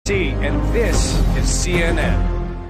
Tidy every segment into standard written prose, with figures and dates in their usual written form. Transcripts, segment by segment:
And this is CNN.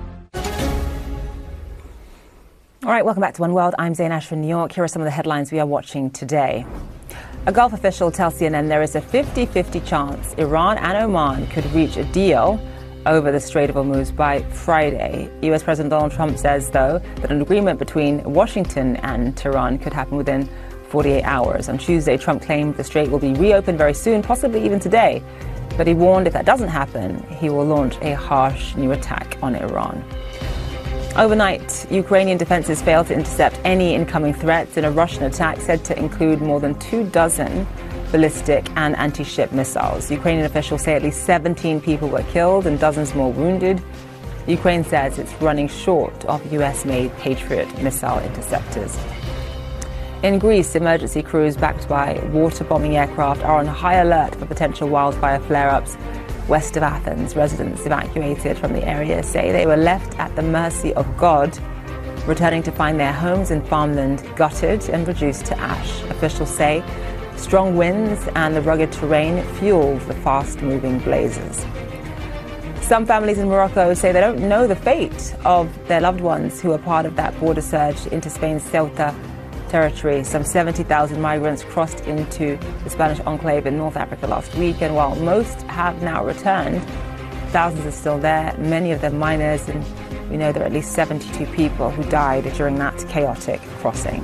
All right, welcome back to One World. I'm Zain Ash from New York. Here are some of the headlines we are watching today. A Gulf official tells CNN there is a 50-50 chance Iran and Oman could reach a deal over the Strait of Hormuz by Friday. U.S. President Donald Trump says, though, that an agreement between Washington and Tehran could happen within 48 hours. On Tuesday, Trump claimed the strait will be reopened very soon, possibly even today. But he warned if that doesn't happen, he will launch a harsh new attack on Iran. Overnight, Ukrainian defenses failed to intercept any incoming threats in a Russian attack said to include more than 24 ballistic and anti-ship missiles. Ukrainian officials say at least 17 people were killed and dozens more wounded. Ukraine says it's running short of US-made Patriot missile interceptors. In Greece, emergency crews backed by water-bombing aircraft are on high alert for potential wildfire flare-ups west of Athens. Residents evacuated from the area say they were left at the mercy of God, returning to find their homes and farmland gutted and reduced to ash. Officials say strong winds and the rugged terrain fueled the fast-moving blazes. Some families in Morocco say they don't know the fate of their loved ones who are part of that border surge into Spain's Ceuta territory. Some 70,000 migrants crossed into the Spanish enclave in North Africa last week, and while most have now returned, thousands are still there, many of them minors, and we know there are at least 72 people who died during that chaotic crossing.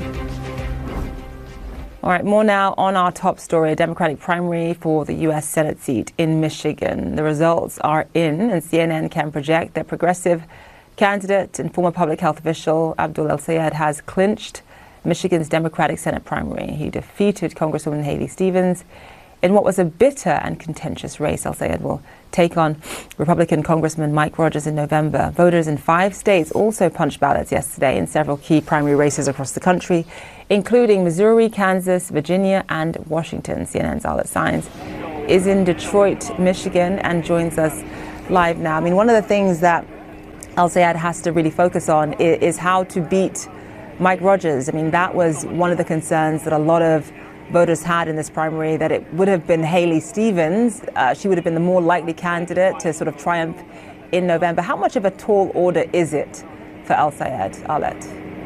All right, more now on our top story, a Democratic primary for the U.S. Senate seat in Michigan. The results are in, and CNN can project that progressive candidate and former public health official Abdul El-Sayed has clinched Michigan's Democratic Senate primary. He defeated Congresswoman Haley Stevens in what was a bitter and contentious race. El-Sayed will take on Republican Congressman Mike Rogers in November. Voters in 5 states also punched ballots yesterday in several key primary races across the country, including Missouri, Kansas, Virginia, and Washington. CNN's Arlette Saenz is in Detroit, Michigan, and joins us live now. I mean, one of the things that El-Sayed has to really focus on is how to beat Mike Rogers. I mean, that was one of the concerns that a lot of voters had in this primary, that it would have been Haley Stevens. She would have been the more likely candidate to sort of triumph in November. How much of a tall order is it for El-Sayed, Arlette?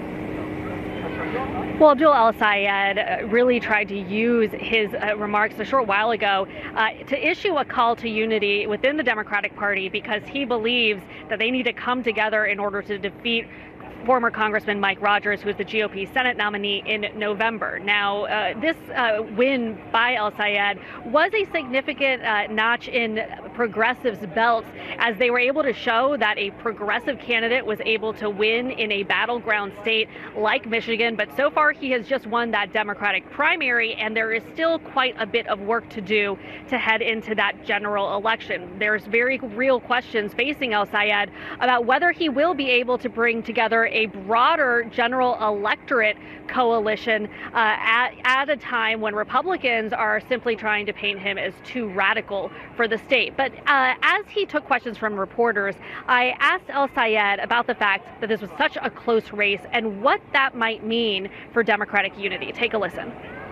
Well, Abdul El-Sayed really tried to use his remarks a short while ago to issue a call to unity within the Democratic Party, because he believes that they need to come together in order to defeat former Congressman Mike Rogers, who is the GOP Senate nominee, in November. Now, this win by El-Sayed was a significant notch in progressives' belts, as they were able to show that a progressive candidate was able to win in a battleground state like Michigan. But so far, he has just won that Democratic primary, and there is still quite a bit of work to do to head into that general election. There's very real questions facing El-Sayed about whether he will be able to bring together a broader general electorate coalition at a time when Republicans are simply trying to paint him as too radical for the state. But as he took questions from reporters, I asked El-Sayed about the fact that this was such a close race and what that might mean for Democratic unity. Take a listen.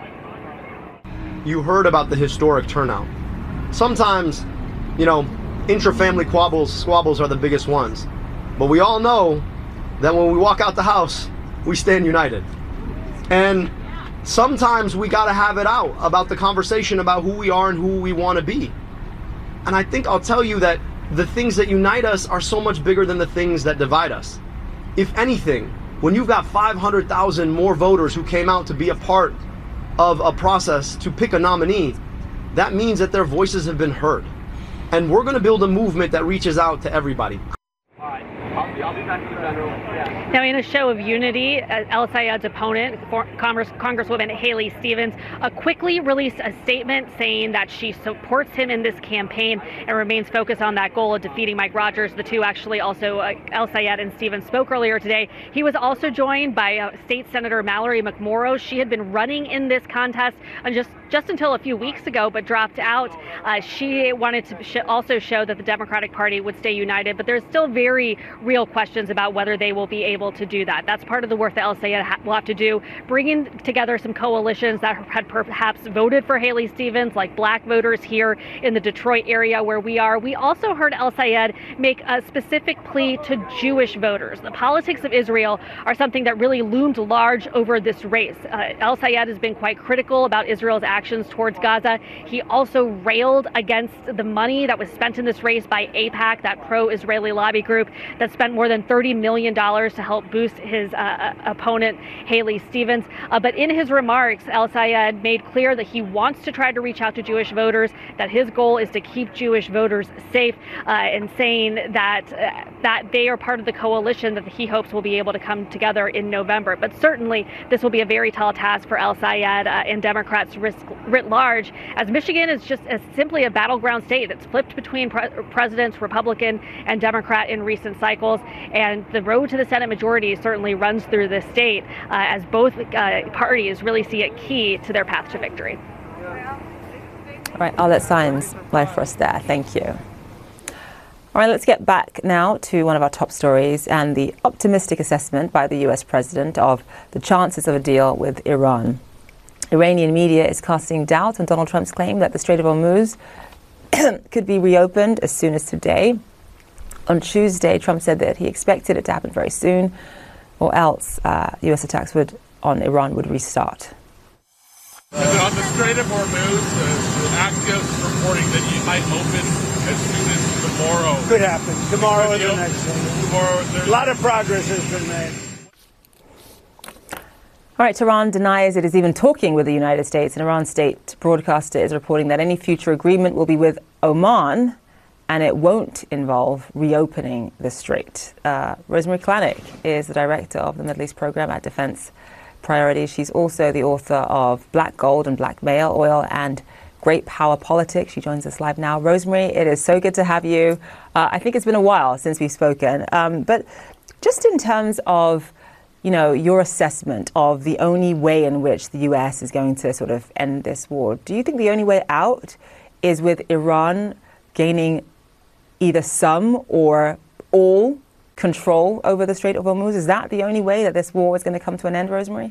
You heard about the historic turnout. Sometimes, you know, intra-family squabbles are the biggest ones. But we all know that when we walk out the house, we stand united. And sometimes we gotta have it out about the conversation about who we are and who we wanna be. And I think I'll tell you that the things that unite us are so much bigger than the things that divide us. If anything, when you've got 500,000 more voters who came out to be a part of a process to pick a nominee, that means that their voices have been heard. And we're gonna build a movement that reaches out to everybody. I'll be back to the general. Yeah. Now, in a show of unity, El-Sayed's opponent, Congresswoman Haley Stevens, quickly released a statement saying that she supports him in this campaign and remains focused on that goal of defeating Mike Rogers. The two actually also, El-Sayed and Stevens, spoke earlier today. He was also joined by State Senator Mallory McMorrow. She had been running in this contest just just until a few weeks ago, but dropped out. She wanted to also show that the Democratic Party would stay united, but there's still very real questions about whether they will be able to do that. That's part of the work that El-Sayed will have to do, bringing together some coalitions that had perhaps voted for Haley Stevens, like black voters here in the Detroit area where we are. We also heard El-Sayed make a specific plea to Jewish voters. The politics of Israel are something that really loomed large over this race. El-Sayed has been quite critical about Israel's actions towards Gaza. He also railed against the money that was spent in this race by AIPAC, that pro-Israeli lobby group that spent more than $30 million to help boost his opponent, Haley Stevens. But in his remarks, El-Sayed made clear that he wants to try to reach out to Jewish voters, that his goal is to keep Jewish voters safe, and saying that they are part of the coalition that he hopes will be able to come together in November. But certainly, this will be a very tall task for El-Sayed and Democrats writ large, as Michigan is just simply a battleground state that's flipped between presidents, Republican and Democrat, in recent cycles. And the road to the Senate majority certainly runs through this state, as both parties really see it key to their path to victory. All right, Arlette Saenz live for us there. Thank you. All right, let's get back now to one of our top stories and the optimistic assessment by the U.S. president of the chances of a deal with Iran. Iranian media is casting doubt on Donald Trump's claim that the Strait of Hormuz could be reopened as soon as today. On Tuesday, Trump said that he expected it to happen very soon, or else U.S. attacks on Iran would restart. On the Strait of Hormuz, the Axios reporting that you might open as soon as tomorrow. Could happen. Tomorrow or the next day. Tomorrow. A lot of progress has been made. All right, Tehran denies it is even talking with the United States. An Iran state broadcaster is reporting that any future agreement will be with Oman, and it won't involve reopening the strait. Rosemary Klanik is the director of the Middle East program at Defense Priorities. She's also the author of Black Gold and Black Male Oil and Great Power Politics. She joins us live now. Rosemary, it is so good to have you. I think it's been a while since we've spoken, but just in terms of, you know, your assessment of the only way in which the U.S. is going to sort of end this war, do you think the only way out is with Iran gaining either some or all control over the Strait of Hormuz? Is that the only way that this war is going to come to an end, Rosemary?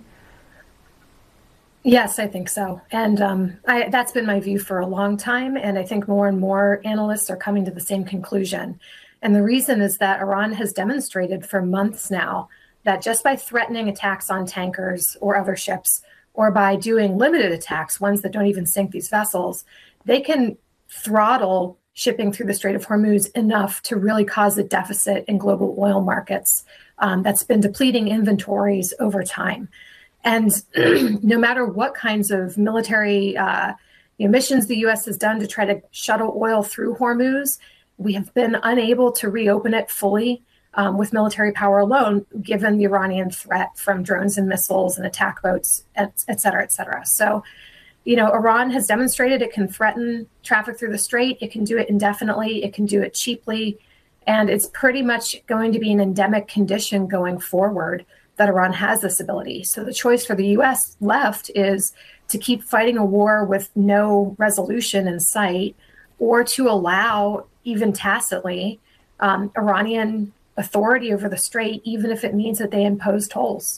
Yes, I think so. And that's been my view for a long time. And I think more and more analysts are coming to the same conclusion. And the reason is that Iran has demonstrated for months now that just by threatening attacks on tankers or other ships, or by doing limited attacks, ones that don't even sink these vessels, they can throttle shipping through the Strait of Hormuz enough to really cause a deficit in global oil markets that's been depleting inventories over time. And no matter what kinds of military missions the U.S. has done to try to shuttle oil through Hormuz, we have been unable to reopen it fully with military power alone, given the Iranian threat from drones and missiles and attack boats, et cetera, et cetera. So, you know, Iran has demonstrated it can threaten traffic through the strait. It can do it indefinitely. It can do it cheaply. And it's pretty much going to be an endemic condition going forward that Iran has this ability. So the choice for the U.S. left is to keep fighting a war with no resolution in sight, or to allow, even tacitly, Iranian authority over the strait, even if it means that they impose tolls.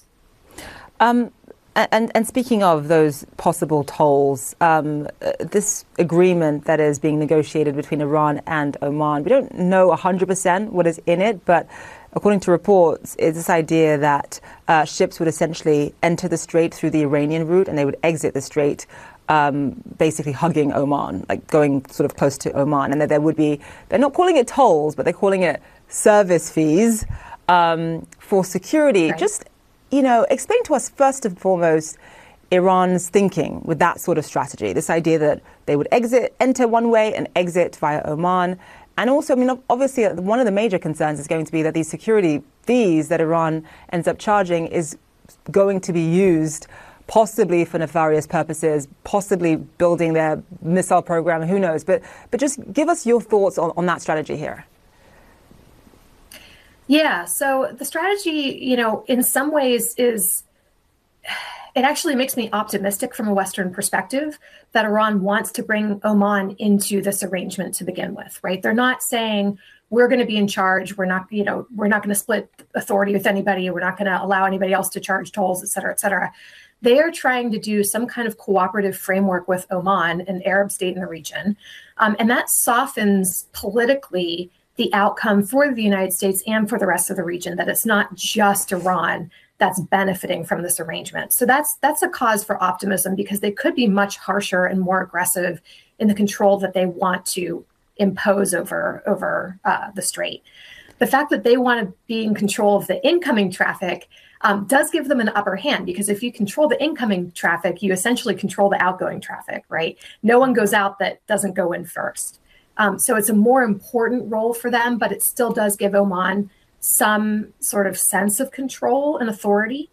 And speaking of those possible tolls, this agreement that is being negotiated between Iran and Oman, we don't know 100% what is in it, but according to reports, it's this idea that ships would essentially enter the strait through the Iranian route, and they would exit the strait basically hugging Oman, like going sort of close to Oman. And that there would be, they're not calling it tolls, but they're calling it service fees for security. Right. Just, you know, explain to us first and foremost Iran's thinking with that sort of strategy, this idea that they would enter one way and exit via Oman. And also, I mean, obviously, one of the major concerns is going to be that these security fees that Iran ends up charging is going to be used possibly for nefarious purposes, possibly building their missile program, who knows. But just give us your thoughts on that strategy here. Yeah, so the strategy, you know, in some ways is, it actually makes me optimistic from a Western perspective that Iran wants to bring Oman into this arrangement to begin with, right? They're not saying we're going to be in charge. We're not going to split authority with anybody. We're not going to allow anybody else to charge tolls, et cetera, et cetera. They are trying to do some kind of cooperative framework with Oman, an Arab state in the region. And that softens politically the outcome for the United States and for the rest of the region, that it's not just Iran that's benefiting from this arrangement. So that's a cause for optimism, because they could be much harsher and more aggressive in the control that they want to impose over the strait. The fact that they want to be in control of the incoming traffic does give them an upper hand, because if you control the incoming traffic, you essentially control the outgoing traffic, right? No one goes out that doesn't go in first. So it's a more important role for them, but it still does give Oman some sort of sense of control and authority.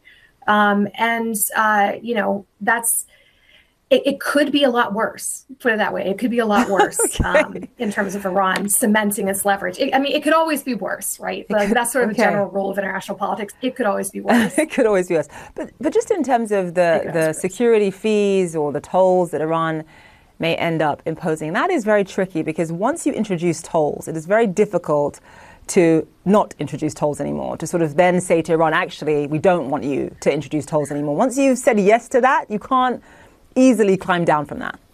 It could be a lot worse, put it that way. It could be a lot worse okay. In terms of Iran cementing its leverage. It could always be worse, right? Like, that's sort of a general rule of international politics. It could always be worse. It could always be worse. But just in terms of the security fees or the tolls that Iran may end up imposing, that is very tricky, because once you introduce tolls, it is very difficult to not introduce tolls anymore, to sort of then say to Iran, actually, we don't want you to introduce tolls anymore. Once you've said yes to that, you can't easily climb down from that.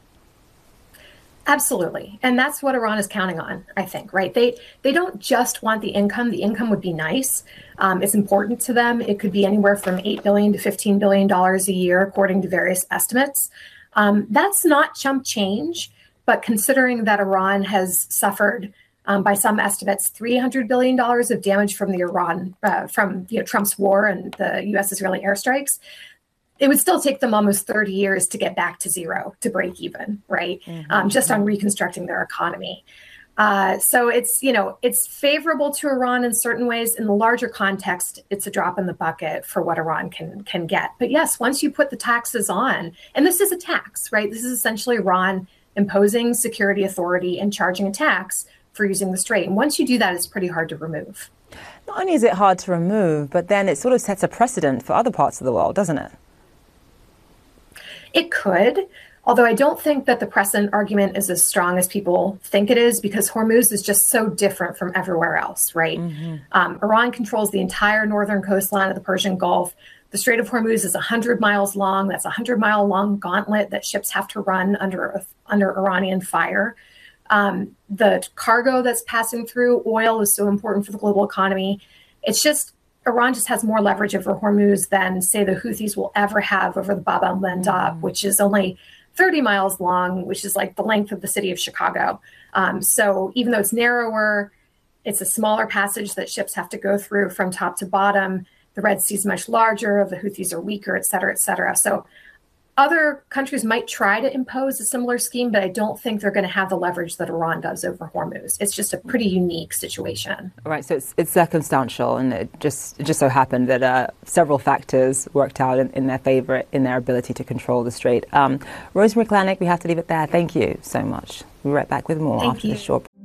Absolutely. And that's what Iran is counting on, I think, right? They don't just want the income. The income would be nice. It's important to them. It could be anywhere from $8 billion to $15 billion a year, according to various estimates. That's not chump change, but considering that Iran has suffered, by some estimates, $300 billion of damage from Trump's war and the U.S.-Israeli airstrikes, it would still take them almost 30 years to get back to zero, to break even, right? Just on reconstructing their economy. So it's favorable to Iran in certain ways. In the larger context, it's a drop in the bucket for what Iran can get. But yes, once you put the taxes on, and this is a tax, right? This is essentially Iran imposing security authority and charging a tax for using the strait. And once you do that, it's pretty hard to remove. Not only is it hard to remove, but then it sort of sets a precedent for other parts of the world, doesn't it? It could, although I don't think that the precedent argument is as strong as people think it is, because Hormuz is just so different from everywhere else, right? Iran controls the entire northern coastline of the Persian Gulf. The Strait of Hormuz is 100 miles long. That's a 100-mile-long gauntlet that ships have to run under Iranian fire. The cargo that's passing through, oil, is so important for the global economy. It's just, Iran just has more leverage over Hormuz than, say, the Houthis will ever have over the Bab el-Mandab, which is only 30 miles long, which is like the length of the city of Chicago. So even though it's narrower, it's a smaller passage that ships have to go through from top to bottom. The Red Sea is much larger, the Houthis are weaker, et cetera, et cetera. So other countries might try to impose a similar scheme, but I don't think they're going to have the leverage that Iran does over Hormuz. It's just a pretty unique situation. Right, so it's circumstantial, and it just so happened that several factors worked out in their favor in their ability to control the strait. Rosemary Klanik, we have to leave it there. Thank you so much. We'll be right back with more after this short break.